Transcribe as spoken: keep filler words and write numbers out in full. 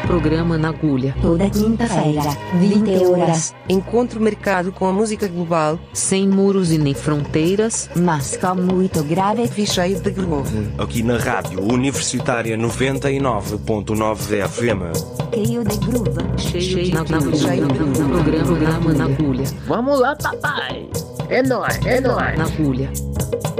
Programa na agulha. Toda quinta-feira, vinte horas. Encontro marcado com a música global. Sem muros e nem fronteiras. Mas com muito grave e cheio de groove. Aqui na Rádio Universitária noventa e nove ponto nove F M. Cheio de groove. Cheio de agulha. Cheio de programa, programa na agulha. Vamos lá, papai. É nóis, é nóis. Na agulha.